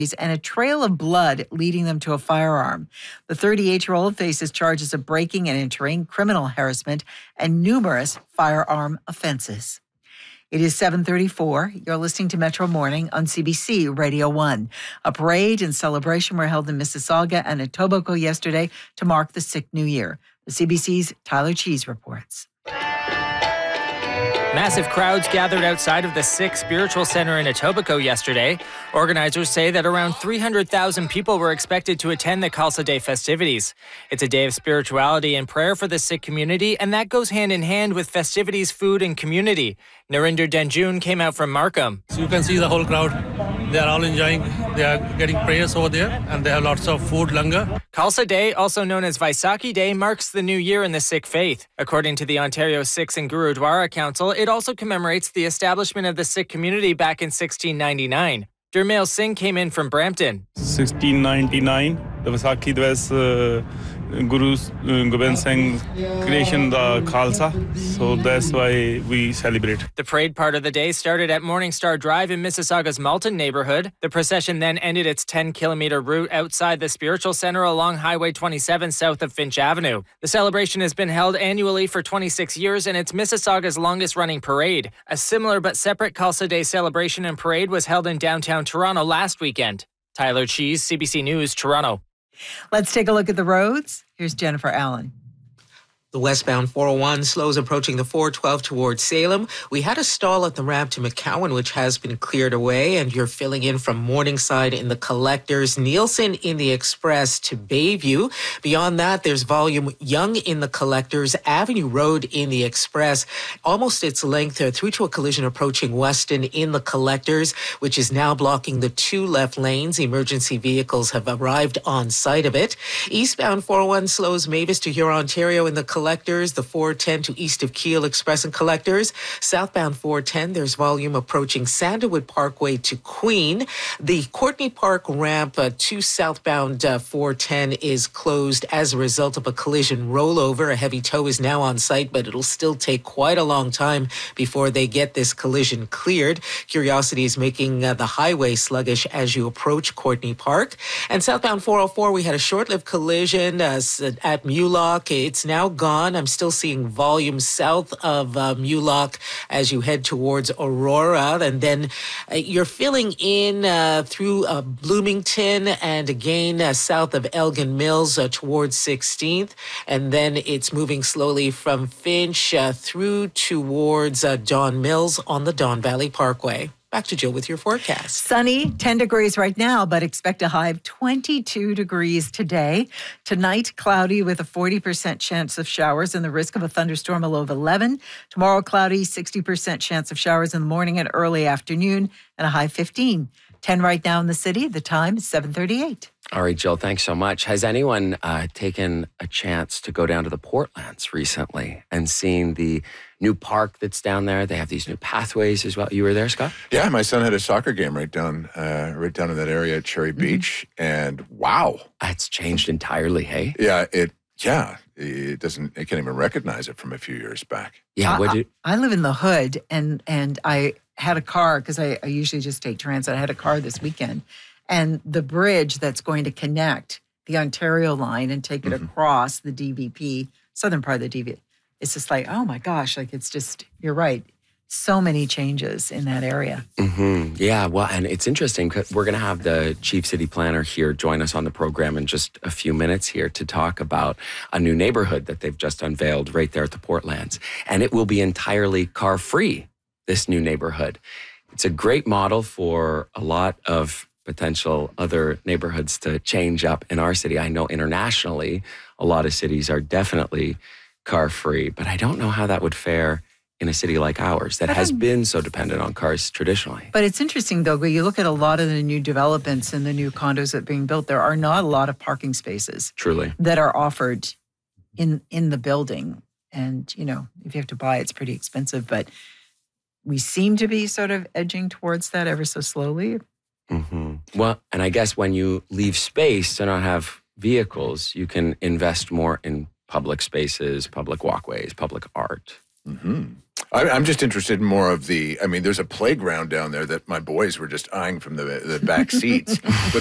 and a trail of blood leading them to a firearm. The 38-year-old faces charges of breaking and entering, criminal harassment, and numerous firearm offenses. It is 7:34. You're listening to Metro Morning on CBC Radio 1. A parade and celebration were held in Mississauga and Etobicoke yesterday to mark the Sikh New Year. The CBC's Tyler Cheese reports. Massive crowds gathered outside of the Sikh Spiritual Center in Etobicoke yesterday. Organizers say that around 300,000 people were expected to attend the Khalsa Day festivities. It's a day of spirituality and prayer for the Sikh community, and that goes hand in hand with festivities, food, and community. Narinder Denjun came out from Markham. So you can see the whole crowd. They are all enjoying. They are getting prayers over there, and they have lots of food, langar. Khalsa Day, also known as Vaisakhi Day, marks the new year in the Sikh faith. According to the Ontario Sikhs and Gurudwara Council, it also commemorates the establishment of the Sikh community back in 1699. Dermail Singh came in from Brampton. 1699, the Vaisakhi Divas, Guru Gobind Singh creation the Khalsa, so that's why we celebrate. The parade part of the day started at Morningstar Drive in Mississauga's Malton neighborhood. The procession then ended its 10-kilometer route outside the Spiritual Center along Highway 27 south of Finch Avenue. The celebration has been held annually for 26 years, and it's Mississauga's longest-running parade. A similar but separate Khalsa Day celebration and parade was held in downtown Toronto last weekend. Tyler Cheese, CBC News, Toronto. Let's take a look at the roads. Here's Jennifer Allen. The westbound 401 slows approaching the 412 towards Salem. We had a stall at the ramp to McCowan, which has been cleared away, and you're filling in from Morningside in the Collectors, Nielsen in the Express to Bayview. Beyond that, there's volume Young in the Collectors, Avenue Road in the Express, almost its length through to a collision approaching Weston in the Collectors, which is now blocking the two left lanes. Emergency vehicles have arrived on site of it. Eastbound 401 slows Mavis to Huron, Ontario in the Collectors, the 410 to east of Keele Express and Collectors. Southbound 410, there's volume approaching Sandalwood Parkway to Queen. The Courtney Park ramp to southbound 410 is closed as a result of a collision rollover. A heavy tow is now on site, but it'll still take quite a long time before they get this collision cleared. Curiosity is making the highway sluggish as you approach Courtney Park. And southbound 404, we had a short-lived collision at Mulock. It's now gone. I'm still seeing volume south of Mulock as you head towards Aurora. And then you're filling in through Bloomington and again south of Elgin Mills towards 16th. And then it's moving slowly from Finch through towards Don Mills on the Don Valley Parkway. Back to Jill with your forecast. Sunny, 10 degrees right now, but expect a high of 22 degrees today. Tonight, cloudy with a 40% chance of showers and the risk of a thunderstorm, a low of 11. Tomorrow, cloudy, 60% chance of showers in the morning and early afternoon, and a high 15. 10 right now in the city. The time is 7:38. All right, Jill, thanks so much. Has anyone taken a chance to go down to the Portlands recently and seen the new park that's down there? They have these new pathways as well. You were there, Scott? Yeah, my son had a soccer game right down in that area at Cherry Beach, and wow, it's changed entirely. Hey, yeah, it doesn't. It can't even recognize it from a few years back. Yeah, I live in the hood, and I had a car because I usually just take transit. I had a car this weekend. And the bridge that's going to connect the Ontario line and take it across the DVP, southern part of the DVP, it's just like, oh my gosh, like it's just, you're right. So many changes in that area. Mm-hmm. Yeah, well, and it's interesting because we're going to have the chief city planner here join us on the program in just a few minutes here to talk about a new neighborhood that they've just unveiled right there at the Portlands. And it will be entirely car-free, this new neighborhood. It's a great model for a lot of potential other neighborhoods to change up in our city. I know internationally, a lot of cities are definitely car-free, but I don't know how that would fare in a city like ours that has been so dependent on cars traditionally. But it's interesting, though, when you look at a lot of the new developments and the new condos that are being built, there are not a lot of parking spaces truly that are offered in the building. And, you know, if you have to buy, it's pretty expensive, but we seem to be sort of edging towards that ever so slowly. Mm-hmm. Well, and I guess when you leave space to not have vehicles, you can invest more in public spaces, public walkways, public art. Mm-hmm. I'm just interested in more of the. I mean, there's a playground down there that my boys were just eyeing from the back seats with